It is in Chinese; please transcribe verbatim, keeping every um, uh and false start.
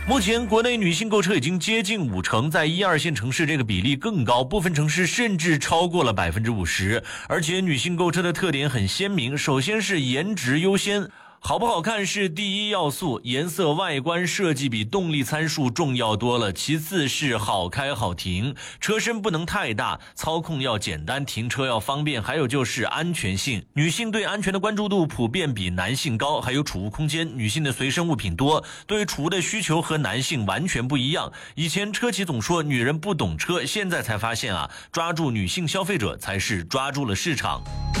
目前国内女性购车已经接近五成，在一二线城市这个比例更高，部分城市甚至超过了百分之五十。而且女性购车的特点很鲜明，首先是颜值优先。好不好看是第一要素，颜色、外观设计比动力参数重要多了。其次是好开好停，车身不能太大，操控要简单，停车要方便。还有就是安全性，女性对安全的关注度普遍比男性高。还有储物空间，女性的随身物品多，对储物的需求和男性完全不一样。以前车企总说女人不懂车，现在才发现啊，抓住女性消费者才是抓住了市场。